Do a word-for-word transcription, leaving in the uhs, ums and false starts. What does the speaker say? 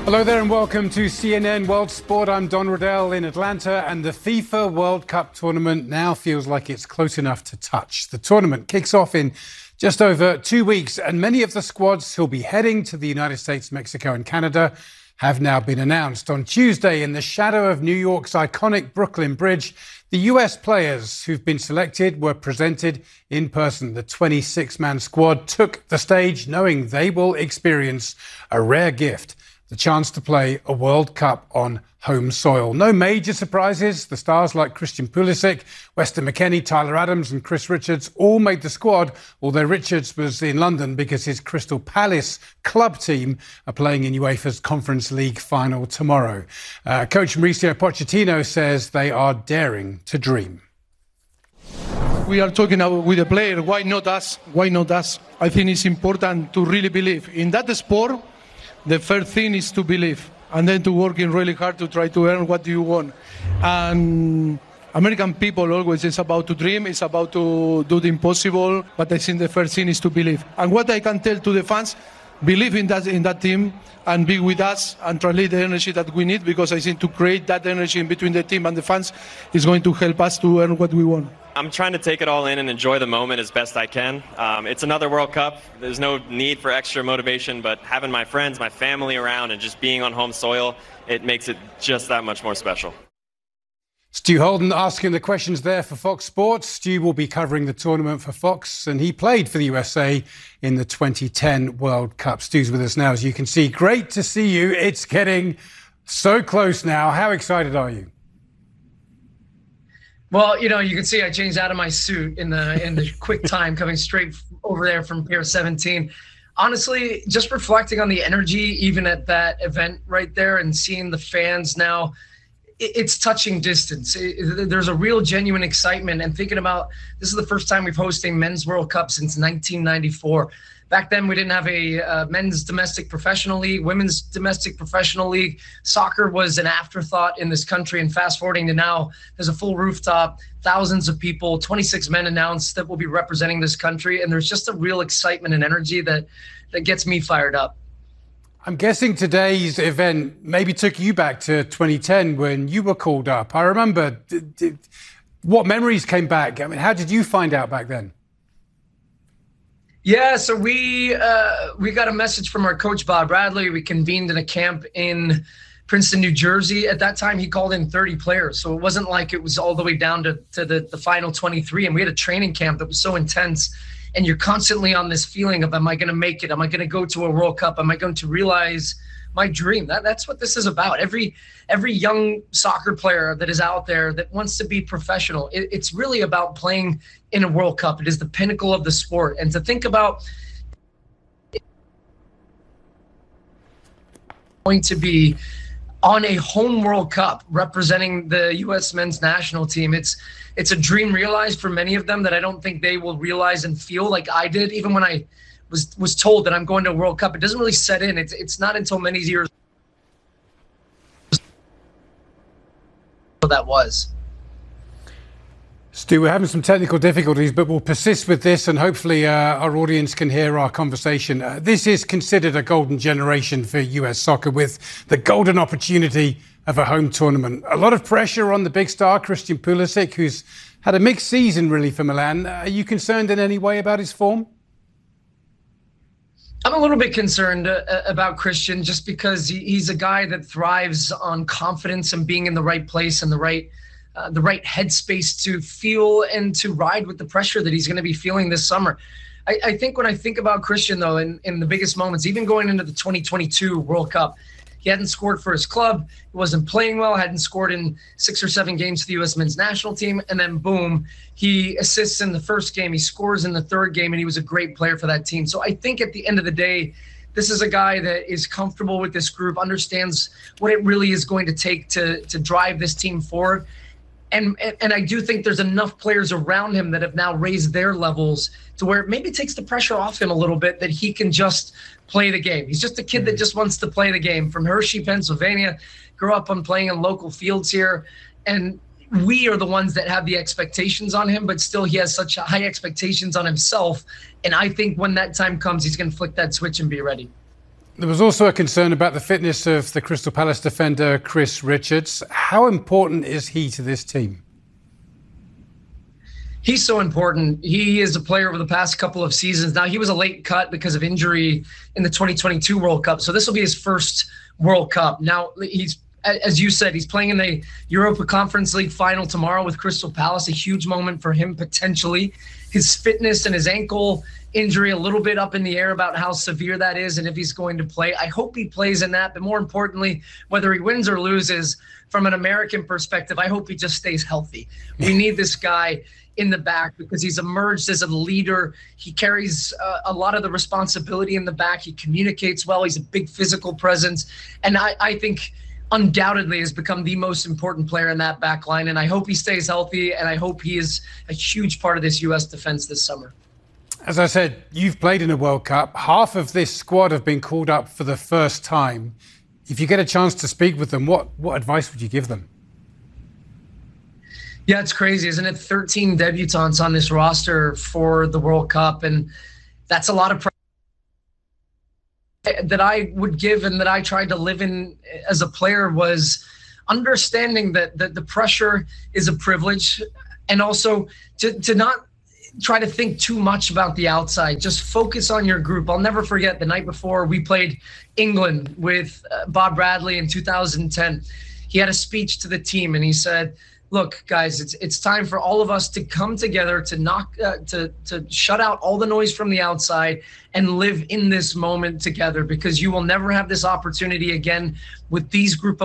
Hello there and welcome to C N N World Sport. I'm Don Riddell in Atlanta, and the FIFA World Cup tournament now feels like it's close enough to touch. The tournament kicks off in just over two weeks, and many of the squads who'll be heading to the United States, Mexico and Canada have now been announced. On Tuesday, in the shadow of New York's iconic Brooklyn Bridge, the U S players who've been selected were presented in person. The twenty-six man squad took the stage knowing they will experience a rare gift: the chance to play a World Cup on home soil. No major surprises. The stars like Christian Pulisic, Weston McKennie, Tyler Adams and Chris Richards all made the squad, although Richards was in London because his Crystal Palace club team are playing in UEFA's Conference League final tomorrow. Uh, Coach Mauricio Pochettino says they are daring to dream. We are talking with the player. Why not us? Why not us? I think it's important to really believe in that sport. The first thing is to believe, and then to working really hard to try to earn what you want. And American people always is about to dream, it's about to do the impossible, but I think the first thing is to believe. And what I can tell to the fans, believe in that in that team and be with us and translate the energy that we need, because I think to create that energy in between the team and the fans is going to help us to earn what we want. I'm trying to take it all in and enjoy the moment as best I can. Um, it's another World Cup. There's no need for extra motivation, but having my friends, my family around and just being on home soil, it makes it just that much more special. Stu Holden asking the questions there for Fox Sports. Stu will be covering the tournament for Fox, and he played for the U S A in the twenty ten World Cup. Stu's with us now, as you can see. Great to see you. It's getting so close now. How excited are you? Well, you know, you can see I changed out of my suit in the in the quick time coming straight over there from Pier seventeen. Honestly, just reflecting on the energy, even at that event right there, and seeing the fans now, it, it's touching distance. It, there's a real genuine excitement, and thinking about this is the first time we've hosted a Men's World Cup since nineteen ninety-four. Back then, we didn't have a uh, men's domestic professional league, women's domestic professional league. Soccer was an afterthought in this country. And fast forwarding to now, there's a full rooftop, thousands of people, twenty-six men announced that will be representing this country. And there's just a real excitement and energy that, that gets me fired up. I'm guessing today's event maybe took you back to twenty ten when you were called up. I remember, did, did, what memories came back? I mean, how did you find out back then? Yeah, so we uh, we got a message from our coach, Bob Bradley. We convened in a camp in Princeton, New Jersey. At that time, he called in thirty players. So it wasn't like it was all the way down to, to the, the final twenty-three. And we had a training camp that was so intense. And you're constantly on this feeling of, am I going to make it? Am I going to go to a World Cup? Am I going to realize my dream? That That's what this is about. Every every young soccer player that is out there that wants to be professional, it, it's really about playing in a World Cup. It is the pinnacle of the sport. And to think about going to be on a home World Cup representing the U S men's national team, it's it's a dream realized for many of them that I don't think they will realize and feel like I did. Even when I was was told that I'm going to a World Cup, it doesn't really set in. It's it's not until many years that was. Stu, we're having some technical difficulties, but we'll persist with this, and hopefully uh, our audience can hear our conversation. Uh, this is considered a golden generation for U S soccer, with the golden opportunity of a home tournament. A lot of pressure on the big star, Christian Pulisic, who's had a mixed season, really, for Milan. Are you concerned in any way about his form? I'm a little bit concerned uh, about Christian, just because he, he's a guy that thrives on confidence and being in the right place and the right Uh, the right headspace to feel and to ride with the pressure that he's going to be feeling this summer. I, I think when I think about Christian, though, in, in the biggest moments, even going into the twenty twenty-two World Cup, he hadn't scored for his club. He wasn't playing well, hadn't scored in six or seven games for the U S men's national team. And then, boom, he assists in the first game. He scores in the third game, and he was a great player for that team. So I think at the end of the day, this is a guy that is comfortable with this group, understands what it really is going to take to, to drive this team forward. And, and I do think there's enough players around him that have now raised their levels to where it maybe takes the pressure off him a little bit, that he can just play the game. He's just a kid that just wants to play the game. From Hershey, Pennsylvania, grew up on playing in local fields here. And we are the ones that have the expectations on him, but still he has such high expectations on himself. And I think when that time comes, he's going to flick that switch and be ready. There was also a concern about the fitness of the Crystal Palace defender, Chris Richards. How important is he to this team? He's so important. He is a player over the past couple of seasons. Now, he was a late cut because of injury in the twenty twenty-two World Cup. So this will be his first World Cup. Now, he's, as you said, he's playing in the Europa Conference League final tomorrow with Crystal Palace, a huge moment for him potentially. His fitness and his ankle injury, a little bit up in the air about how severe that is and if he's going to play. I hope he plays in that, but more importantly, whether he wins or loses, from an American perspective, I hope he just stays healthy. We need this guy in the back because he's emerged as a leader. He carries uh, a lot of the responsibility in the back. He communicates well. He's a big physical presence. And I, I think undoubtedly has become the most important player in that back line. And I hope he stays healthy, and I hope he is a huge part of this U S defense this summer. As I said, you've played in a World Cup. Half of this squad have been called up for the first time. If you get a chance to speak with them, what, what advice would you give them? Yeah, it's crazy, isn't it? thirteen debutants on this roster for the World Cup, and that's a lot of pressure that I would give and that I tried to live in as a player, was understanding that, that the pressure is a privilege, and also to, to not try to think too much about the outside. Just focus on your group. I'll never forget the night before we played England with uh, Bob Bradley in two thousand ten. He had a speech to the team, and he said, look, guys, it's it's time for all of us to come together to knock uh, to to shut out all the noise from the outside and live in this moment together, because you will never have this opportunity again with these group of